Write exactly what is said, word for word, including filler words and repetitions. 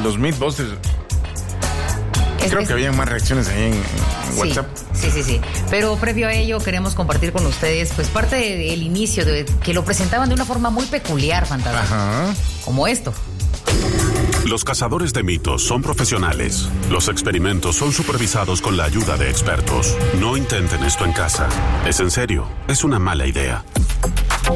los Mythbusters. Creo que habían más reacciones ahí en, en sí, WhatsApp. Sí, sí, sí. Pero previo a ello queremos compartir con ustedes pues parte del inicio, de que lo presentaban de una forma muy peculiar, Fantasma. Ajá. Como esto. Los cazadores de mitos son profesionales. Los experimentos son supervisados con la ayuda de expertos. No intenten esto en casa. Es en serio, es una mala idea.